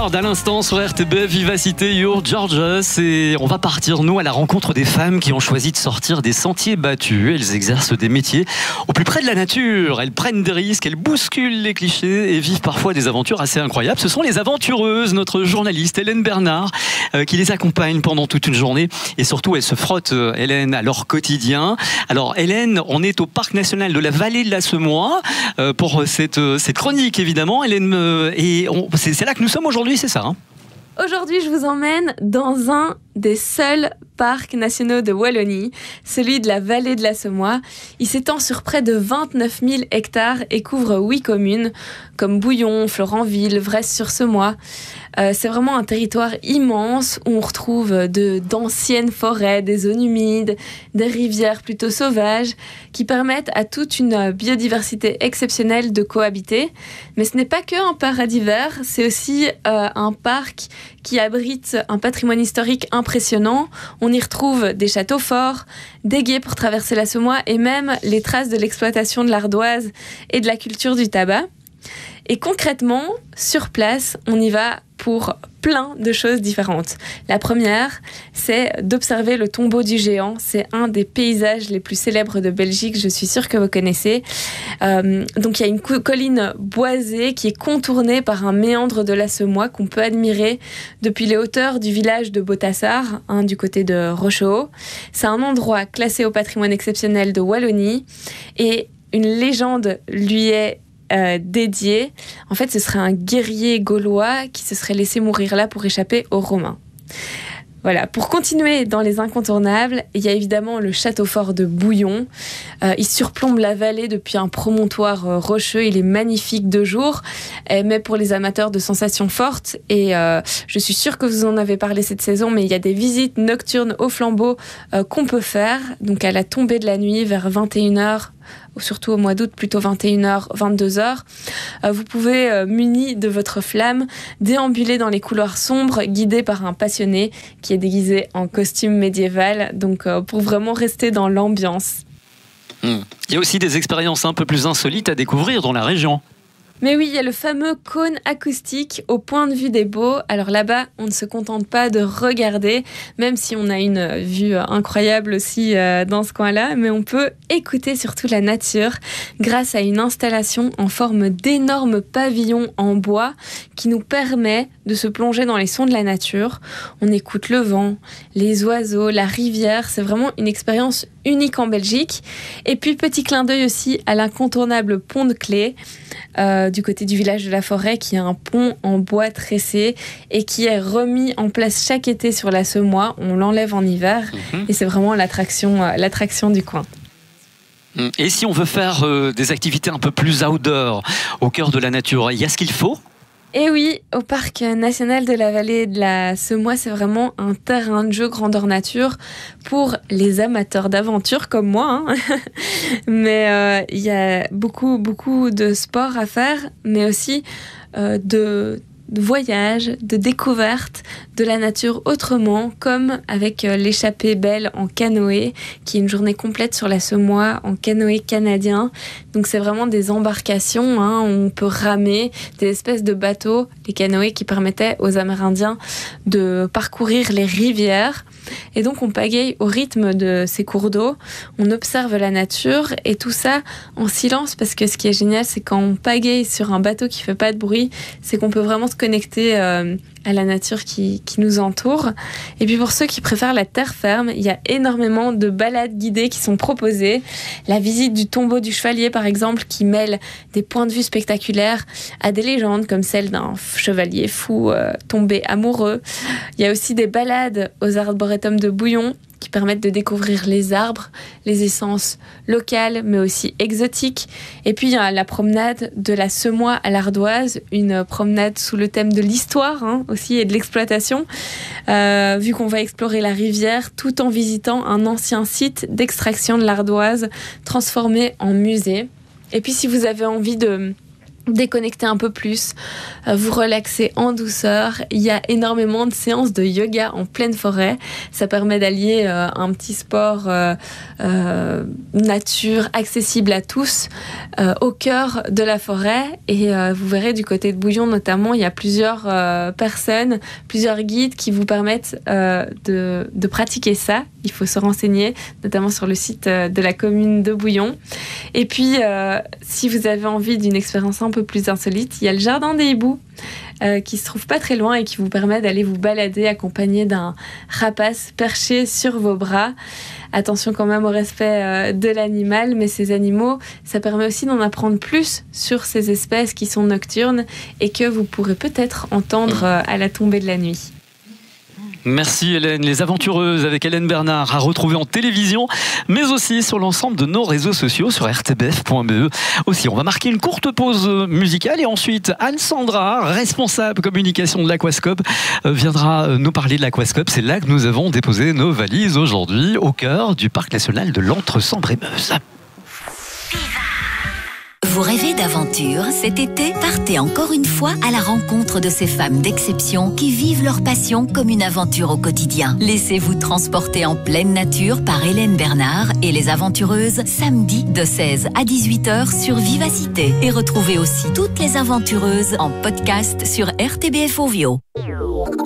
Bird à l'instant sur RTB Vivacité Your Georgia. Et on va partir nous à la rencontre des femmes qui ont choisi de sortir des sentiers battus. Elles exercent des métiers au plus près de la nature. Elles prennent des risques, elles bousculent les clichés et vivent parfois des aventures assez incroyables. Ce sont les aventureuses, notre journaliste Hélène Bernard qui les accompagne pendant toute une journée et surtout elle se frotte, Hélène, à leur quotidien. Alors Hélène, on est au parc national de la vallée de la Semois pour cette chronique évidemment. Hélène, c'est là que nous sommes aujourd'hui, c'est ça hein? Aujourd'hui, je vous emmène dans un des seuls parcs nationaux de Wallonie, celui de la vallée de la Semois. Il s'étend sur près de 29 000 hectares et couvre 8 communes, comme Bouillon, Florenville, Vresse-sur-Semois. C'est vraiment un territoire immense où on retrouve d'anciennes forêts, des zones humides, des rivières plutôt sauvages qui permettent à toute une biodiversité exceptionnelle de cohabiter. Mais ce n'est pas qu'un paradis vert, c'est aussi un parc qui abrite un patrimoine historique impressionnant. On y retrouve des châteaux forts, des gués pour traverser la Semois et même les traces de l'exploitation de l'ardoise et de la culture du tabac. Et concrètement, sur place, on y va pour plein de choses différentes. La première, c'est d'observer le tombeau du géant. C'est un des paysages les plus célèbres de Belgique, je suis sûre que vous connaissez. Donc il y a une colline boisée qui est contournée par un méandre de la Semois qu'on peut admirer depuis les hauteurs du village de Botassar, du côté de Rochehaut. C'est un endroit classé au patrimoine exceptionnel de Wallonie et une légende lui est dédié. En fait, ce serait un guerrier gaulois qui se serait laissé mourir là pour échapper aux Romains. Voilà, pour continuer dans les incontournables, il y a évidemment le château fort de Bouillon. Il surplombe la vallée depuis un promontoire rocheux. Il est magnifique de jour, mais pour les amateurs de sensations fortes, et je suis sûre que vous en avez parlé cette saison, mais il y a des visites nocturnes au flambeau qu'on peut faire, donc à la tombée de la nuit vers 21h, surtout au mois d'août, plutôt 21h, 22h. Vous pouvez, muni de votre flamme, déambuler dans les couloirs sombres, guidé par un passionné qui est déguisé en costume médiéval, donc pour vraiment rester dans l'ambiance. Il y a aussi des expériences un peu plus insolites à découvrir dans la région. Mais oui, il y a le fameux cône acoustique au point de vue des Baux. Alors là-bas, on ne se contente pas de regarder, même si on a une vue incroyable aussi dans ce coin-là, mais on peut écouter surtout la nature grâce à une installation en forme d'énormes pavillons en bois qui nous permet de se plonger dans les sons de la nature. On écoute le vent, les oiseaux, la rivière. C'est vraiment une expérience unique en Belgique. Et puis, petit clin d'œil aussi à l'incontournable pont de Clé, du côté du village de la Forêt, qui est un pont en bois tressé et qui est remis en place chaque été sur la Semois. On l'enlève en hiver et c'est vraiment l'attraction du coin. Et si on veut faire des activités un peu plus outdoor, au cœur de la nature, il y a ce qu'il faut ? Et oui, au parc national de la vallée de la Semois, c'est vraiment un terrain de jeu grandeur nature pour les amateurs d'aventure comme moi. Mais il y a beaucoup de sports à faire, mais aussi de voyages, de découvertes de la nature autrement, comme avec l'échappée belle en canoë, qui est une journée complète sur la Semois en canoë canadien. Donc c'est vraiment des embarcations, où on peut ramer, des espèces de bateaux, les canoës qui permettaient aux Amérindiens de parcourir les rivières. Et donc on pagaille au rythme de ces cours d'eau, on observe la nature et tout ça en silence, parce que ce qui est génial, c'est quand on pagaille sur un bateau qui fait pas de bruit, c'est qu'on peut vraiment se connecter à la nature qui nous entoure. Et puis pour ceux qui préfèrent la terre ferme, il y a énormément de balades guidées qui sont proposées. La visite du tombeau du chevalier, par exemple, qui mêle des points de vue spectaculaires à des légendes comme celle d'un chevalier fou tombé amoureux. Il y a aussi des balades aux arboretums de Bouillon qui permettent de découvrir les arbres, les essences locales, mais aussi exotiques. Et puis, il y a la promenade de la Semois à l'Ardoise, une promenade sous le thème de l'histoire aussi et de l'exploitation, vu qu'on va explorer la rivière tout en visitant un ancien site d'extraction de l'ardoise transformé en musée. Et puis, si vous avez envie de déconnecter un peu plus, vous relaxer en douceur. Il y a énormément de séances de yoga en pleine forêt. Ça permet d'allier un petit sport nature accessible à tous au cœur de la forêt. Et vous verrez du côté de Bouillon notamment, il y a plusieurs personnes, plusieurs guides qui vous permettent de pratiquer ça. Il faut se renseigner, notamment sur le site de la commune de Bouillon. Et puis, si vous avez envie d'une expérience un peu plus insolite, il y a le jardin des hiboux qui se trouve pas très loin et qui vous permet d'aller vous balader accompagné d'un rapace perché sur vos bras. Attention quand même au respect de l'animal, mais ces animaux, ça permet aussi d'en apprendre plus sur ces espèces qui sont nocturnes et que vous pourrez peut-être entendre à la tombée de la nuit. Merci Hélène. Les Aventureuses avec Hélène Bernard à retrouver en télévision, mais aussi sur l'ensemble de nos réseaux sociaux sur rtbf.be. Aussi, on va marquer une courte pause musicale et ensuite Anne-Sandra, responsable communication de l'Aquascope, viendra nous parler de l'Aquascope. C'est là que nous avons déposé nos valises aujourd'hui, au cœur du parc national de l'Entre-Sambre-et-Meuse. Vous rêvez d'aventure? Cet été, partez encore une fois à la rencontre de ces femmes d'exception qui vivent leur passion comme une aventure au quotidien. Laissez-vous transporter en pleine nature par Hélène Bernard et les Aventureuses samedi de 16 à 18h sur Vivacité. Et retrouvez aussi toutes les Aventureuses en podcast sur RTBF Ovio.